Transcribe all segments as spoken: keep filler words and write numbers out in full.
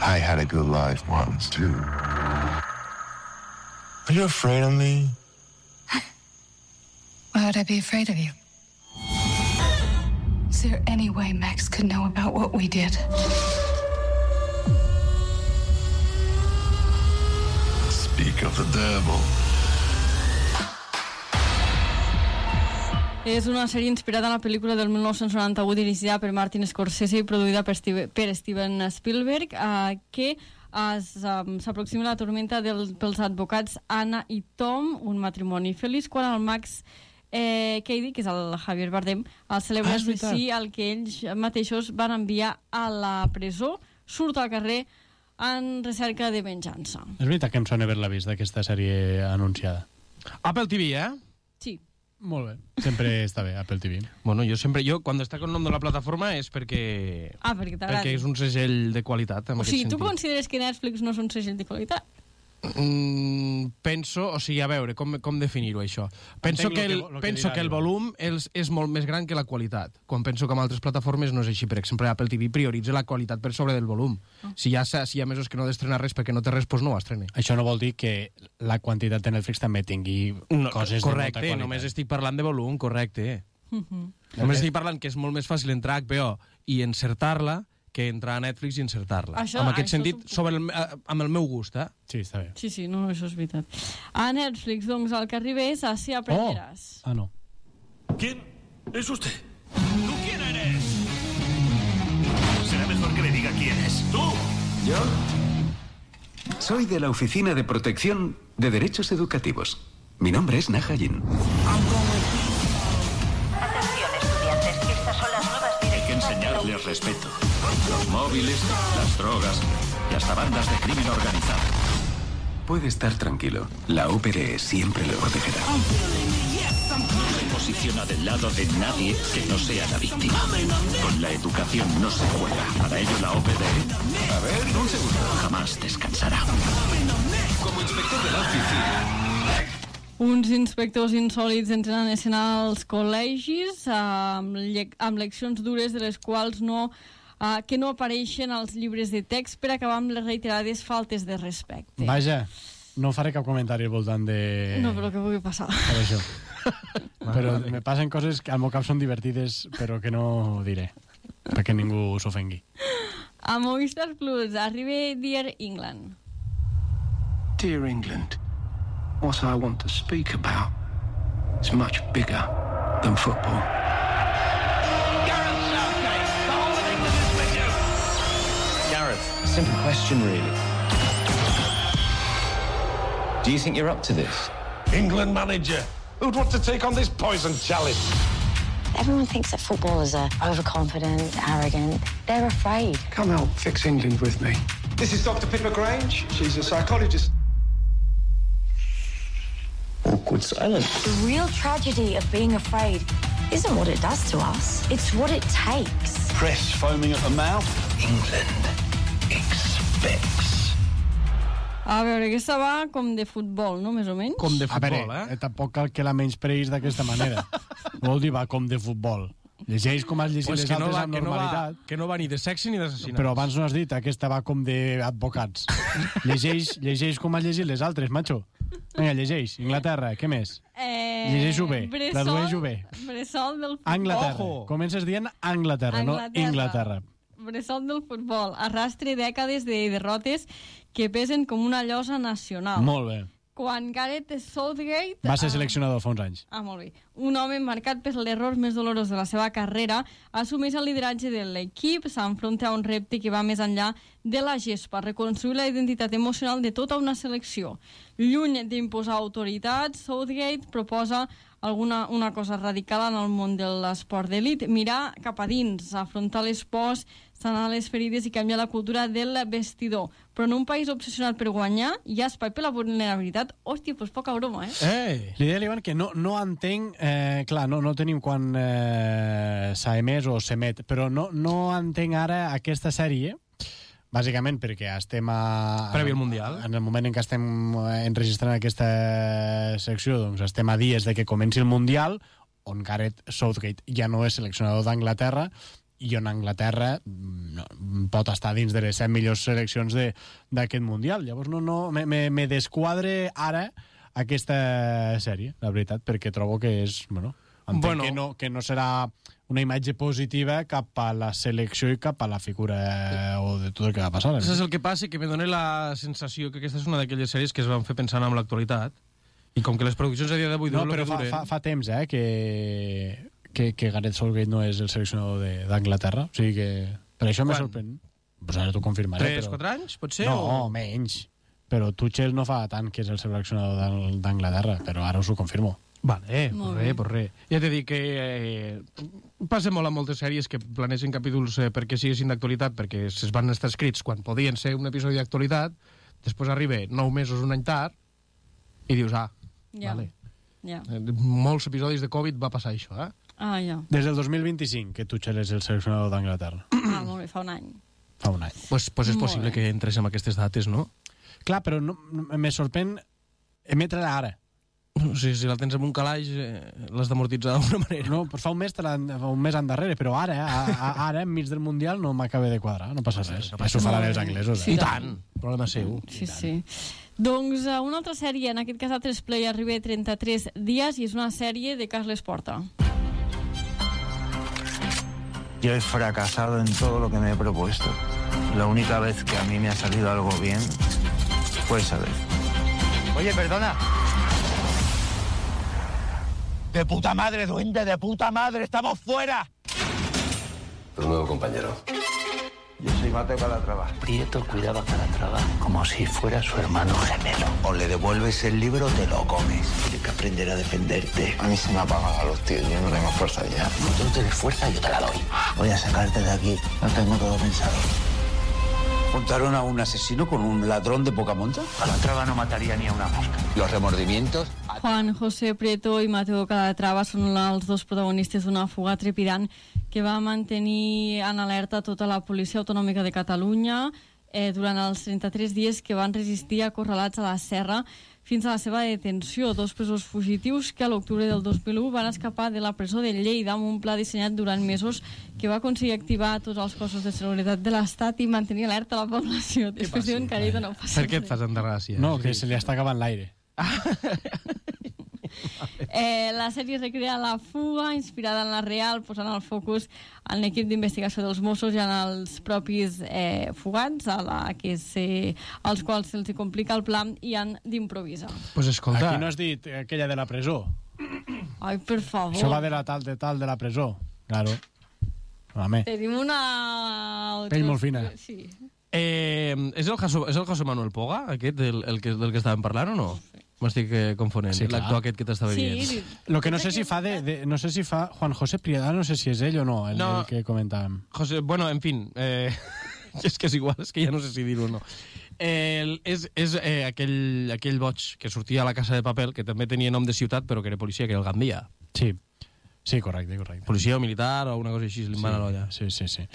I had a good life once, too. Are you afraid of me? Why would I be afraid of you? Is there any way Max could know about what we did? Speak of the devil. És una sèrie inspirada en la pel·lícula del mil nou-cents noranta-u dirigida per Martin Scorsese i produïda per, Steve, per Steven Spielberg, eh, que um, s'aproxima la tormenta del, pels advocats Anna i Tom, un matrimoni feliç, quan el Max eh, Cady, que és el Javier Bardem, el celebre ah, suïcidi al que ells mateixos van enviar a la presó, surt al carrer en recerca de venjança. És veritat que em sona haver-la vist, d'aquesta sèrie anunciada. Apple T V, eh? Sí. Molt bé. Sempre està bé, Apple T V. Bueno, jo sempre... Jo, quan destaco el nom de la plataforma és perquè... Ah, perquè t'agrada. Perquè és un segell de qualitat, en o aquest sigui, sentit. tu consideres que Netflix no és un segell de qualitat? Mm, penso, o sigui, a veure, com, com definir-ho, això? Penso Entenc que el, lo que- lo que penso dirà, que el Ivan. volum és, és molt més gran que la qualitat. Quan penso que amb altres plataformes no és així. Per exemple, Apple T V prioritza la qualitat per sobre del volum. Oh. Si hi ha, si hi ha mesos que no ha d'estrenar res perquè no té res, doncs no ho estrena. Això no vol dir que la quantitat de Netflix també tingui No, coses correcte, de molta qualitat. només estic parlant de volum, correcte. Uh-huh. Només estic parlant que és molt més fàcil entrar a H B O i encertar-la que entrar a Netflix i encertar-la. Això- en aquest això sentit, supo- sobre el, eh, amb el meu gust, eh? Sí, està bé. Sí, sí, no, això és veritat. A Netflix, doncs, al que arribés, así aprenderàs. Ah, no. ¿Quién es usted? ¿Tú quién eres? Será mejor que me diga quién es. ¡Tú! ¿Yo? Soy de la Oficina de Protección de Derechos Educativos. Mi nombre es Nahayin. Atención, estudiantes, estas son las nuevas Hay que directivas. enseñarles respeto. Los móviles, las drogas y hasta bandas de crimen organizado. Puede estar tranquilo. La U P D siempre lo protegerá. No se posiciona del lado de nadie que no sea la víctima. Con la educación no se juega. Para ello la O P D... A ver, un segundo. Jamás descansará. Como inspector de la oficina... Uns inspectors insòlids entren en escena als col·legis amb, lle amb leccions dures de les quals no, uh, que no apareixen als llibres de text per acabar amb les reiterades faltes de respecte. Vaja, no faré cap comentari al voltant de... No, però què pugui passar. Per això. Però me passen coses que al meu cap són divertides, però que no diré, perquè ningú s'ofengui. A Movistar Plus arriba Dear England. Dear England, what I want to speak about is much bigger than football. Gareth Southgate, the whole of England is with you. Gareth, a simple question really. Do you think you're up to this? England manager. Who'd want to take on this poison chalice? Everyone thinks that footballers are overconfident, arrogant. They're afraid. Come help fix England with me. This is Doctor Pippa Grange. She's a psychologist. Awkward silence. The real tragedy of being afraid isn't what it does to us. It's what it takes. Press foaming at the mouth. England expects. A veure, aquesta va com de futbol, no? Més o menys? Com de A veure, futbol, eh? tampoc cal que la menyspreïs d'aquesta manera. Vol dir, va com de futbol. Llegeix com has llegit Pues les que no, altres va, amb que, no va, normalitat. que no va ni de sexe ni d'assassinats. Però abans no has dit, aquesta va com d'advocats. llegeix, llegeix com has llegit les altres, macho. Vinga, llegeix. Inglaterra, què més? Eh, Llegeix-ho bé, Bressol- tradueix-ho bé. Bressol del futbol. Anglaterra. Ojo. Comences dient Anglaterra, no Inglaterra. Bressol del futbol. Arrastre dècades de derrotes que pesen com una llosa nacional. Molt bé. Quan Gareth Southgate... Va ser ah, seleccionador fa uns anys. Ah, molt bé. Un home marcat per l'error més dolorós de la seva carrera assumeix el lideratge de l'equip, s'enfronta a un repte que va més enllà de la gespa, reconstruir la identitat emocional de tota una selecció. Lluny d'imposar autoritat, Southgate proposa alguna una cosa radical en el món de l'esport d'elit, mirar cap a dins, afrontar les pors, sanar les ferides i canviar la cultura del vestidor. Però en un país obsessionat per guanyar, hi ha espai per la vulnerabilitat. Hòstia, doncs poca broma, eh? Eh! Li deia a l'Ivan que no, no entenc... Eh, clar, no, no tenim quan eh, s'ha emès o s'emet, però no, no entenc ara aquesta sèrie, bàsicament perquè estem a... Previ al Mundial. En el moment en què estem enregistrant aquesta secció, doncs estem a dies de que comenci el Mundial, on Gareth Southgate ja no és seleccionador d'Anglaterra i on Anglaterra no, pot estar dins de les set millors seleccions d'aquest Mundial. Llavors no, no, me, me, me desquadre ara aquesta sèrie, la veritat, perquè trobo que és... Bueno, entenc bueno. que, no, que no serà una imatge positiva cap a la selecció i cap a la figura o de tot el que va passar. Això és el que passa, que me dona la sensació que aquesta és una d'aquelles sèries que es van fer pensant en l'actualitat, i com que les produccions a dia d'avui no, però fa, fa, fa temps eh, que, que, que Gareth Southgate no és el seleccionador d'Anglaterra, o sigui que per això me sorprèn. Pues ara t'ho confirmaré. tres quatre però... anys, potser? No, o... menys. Però Tuchel no fa tant que és el seleccionador d'Anglaterra, però ara us ho confirmo. Vale, pues res, pues res. Ja t'he dit que eh, passa molt a moltes sèries que planeixen capítols eh, perquè siguessin d'actualitat, perquè es van estar escrits quan podien ser un episodi d'actualitat, després arriba nou mesos, un any tard, i dius, ah, ja. vale. Ja. Eh, molts episodis de Covid va passar això, eh? Ah, ja. Des del dos mil vint-i-cinc que Tuchel és el seleccionador d'Anglaterra. Ah, molt bé, fa un any. Fa un any. Pues, pues és possible que entres en aquestes dates, no? Clar, però no, me sorprèn emetre-la ara. O sigui, si la tens en un calaix, eh, l'has d'amortitzar d'alguna manera. No, però fa un mes, fa un mes endarrere, però ara, a, a, ara, enmig del Mundial, no m'acaba de quadrar, no passa res. No passa Això ho faran els anglesos. Eh? Sí, I tant, problema seu. Sí, sí. Doncs uh, una altra sèrie, en aquest cas a tres Play, arriba a trenta-tres dies i és una sèrie de Carles Porta. Yo he fracasado en todo lo que me he propuesto. La única vez que a mí me ha salido algo bien fue esa vez. Oye, perdona. De puta madre, duende, de puta madre, estamos fuera. Un nuevo compañero. Yo soy Mateo Calatrava. Prieto cuidaba a Calatrava como si fuera su hermano gemelo. O le devuelves el libro o te lo comes. Tienes que aprender a defenderte. A mí se me apagan los tíos, yo no tengo fuerza ya. No, tú no tienes fuerza, yo te la doy. Voy a sacarte de aquí. No tengo todo pensado. ¿Juntaron a un asesino con un ladrón de poca monta? Calatrava no mataría ni a una mosca. Los remordimientos... Juan José Prieto i Mateo Calatrava són els dos protagonistes d'una fuga trepidant que va mantenir en alerta tota la Policia Autonòmica de Catalunya eh, durant els trenta-tres dies que van resistir acorralats a la serra fins a la seva detenció. Dos presos fugitius que a l'octubre del dos mil u van escapar de la presó de Lleida amb un pla dissenyat durant mesos que va aconseguir activar tots els cossos de seguretat de l'Estat i mantenir alerta a la població. Després diuen que no passa Per què et fas endarràcia? No, que se li està acabant l'aire. Eh, la sèrie recrea la fuga inspirada en la real, posant el focus en l'equip d'investigació dels Mossos i en els propis eh, fugats a la que se, als quals se'ls complica el pla i han d'improvisar. Pues escolta... Aquí no has dit aquella de la presó. Ai, per favor. Això va de la tal de tal de la presó. Claro. Home. Tenim una... Pell molt fina. Sí. Eh, és, el José, és el José Manuel Poga, aquest, el, el que, del que estàvem parlant, o no? M'estic eh, confonent, sí, l'actor aquest que t'estava dient. Sí, lo que no sé si fa de, de, no sé si fa Juan José Priada, no sé si és ell o no, el, no, el que comentàvem. José, bueno, en fin, eh, és que és igual, és que ja no sé si dir-ho o no. Eh, és és eh, aquell, aquell boig que sortia a la Casa de Papel, que també tenia nom de ciutat, però que era policia, que era el Gandia. Sí, sí, correcte, correcte. Policia o militar o una cosa així, li van a l'olla. Sí, sí, sí.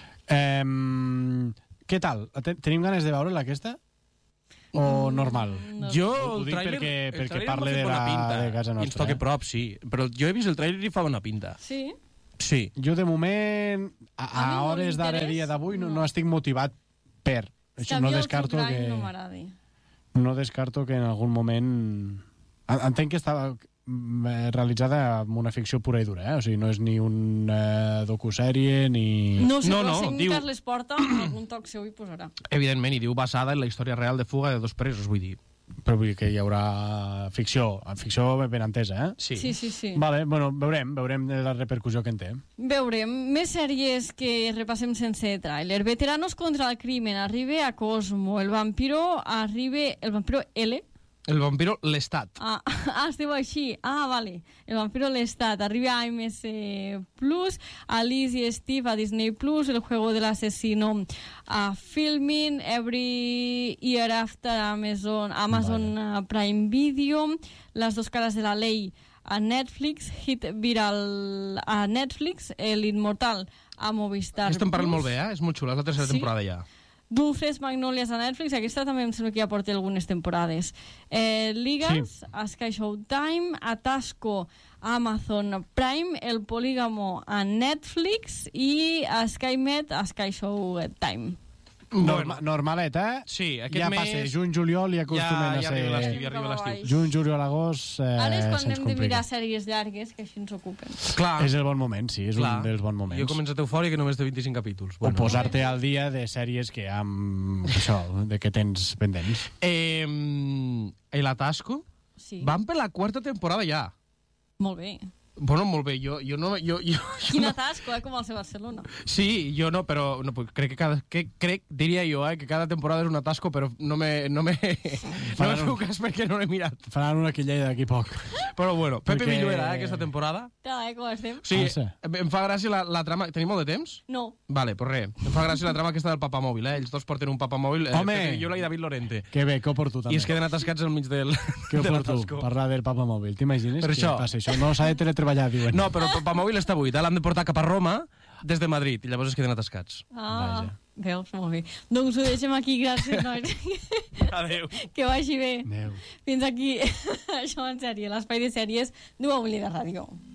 Um, què tal? Tenim ganes de veure-la, aquesta? O normal? No. Jo, el tràiler, perquè, el perquè tràiler parle de, la, pinta, de casa nostra. I ens toca eh? prop, sí. Però jo he vist el tràiler i fa bona pinta. Sí? Sí. Jo, de moment, a, a, a hores d'ara dia d'avui, no. no, no estic motivat per. Això no descarto que... No m'agradi. No descarto que en algun moment... Entenc que estava realitzada amb una ficció pura i dura, eh? O sigui, no és ni una docusèrie ni... No sé, no, però no, si diu... Carles Porta algun toc seu hi posarà. Evidentment, i diu basada en la història real de fuga de dos presos, vull dir. Però vull dir que hi haurà ficció, ficció ben entesa, eh? Sí. Sí, sí, sí. Vale, bueno, veurem, veurem la repercussió que en té. Veurem. Més sèries que repassem sense tràiler. Veteranos contra el crimen, arriba a Cosmo. El vampiro arriba... El vampiro L... El vampiro Lestat. Ah, ah, es diu així. Ah, vale. El vampiro Lestat. Arriba a A M C Plus, Alice i Steve a Disney Plus, El juego del asesino a Filmin, Every Year After Amazon, Amazon vale. Prime Video, Las dos caras de la ley a Netflix, Hit Viral a Netflix, El Inmortal a Movistar Aquesta em parla Plus. molt bé, eh? És molt xula, és la tercera Sí? temporada ja. Dulces Magnolias a Netflix, aquesta també em sembla que ja porta algunes temporades. Eh, Ligas, sí. a Sky Showtime, Atasco a Amazon Prime, El Polígamo a Netflix i a Sky Med a Sky Showtime. Norma, normaleta, eh? Sí, aquest ja mes... passa, juny, juliol i acostumen ja, a ja ser... arriba l'estiu, ja arriba l'estiu. Juny, juliol, agost... Eh, Ara és quan se'ns hem de complica. mirar sèries llargues, que així ens ocupen. Clar. És el bon moment, sí, és Clar. un dels bons moments. Jo he començat Eufòria, que només té vint-i-cinc capítols. O posar-te al dia de sèries que amb això, de que tens pendents. Eh, el Atasco? Sí. Van per la quarta temporada ja. Molt bé. Bueno, molt bé, jo, jo no... Jo, jo, Quin jo atasco, eh, com el de Barcelona. Sí, jo no, però no, crec que cada... Que, crec, diria jo, eh, que cada temporada és un atasco, però no me... No me, no me feu cas perquè no l'he mirat. Faran una quillella d'aquí poc. Però bueno, Pepe Perquè- Villuera, eh, aquesta temporada. Tal, eh, com estem? Sí, Ah, sí. em em fa gràcia la, la trama... Tenim molt de temps? No. Vale, pues res. Em fa gràcia la trama aquesta del papamòbil, eh? Ells dos porten un papamòbil, eh, Home! Pepe Villuera i David Lorente. Que bé, que oportú també. I es queden atascats al mig del, Que de oportú, l'atasco. parlar del papa mòbil. T'imagines Per que això. passa això? No s'ha de teletreballar, diuen. No, però el papamòbil està buit, eh? L'han de portar cap a Roma des de Madrid i llavors es queden atascats. Ah, veus, molt bé. Doncs ho deixem aquí, gràcies, nois. Adéu. Que vagi bé. Adéu. Fins aquí, això en sèrie, l'espai de sèries d'U A Oblida Ràdio.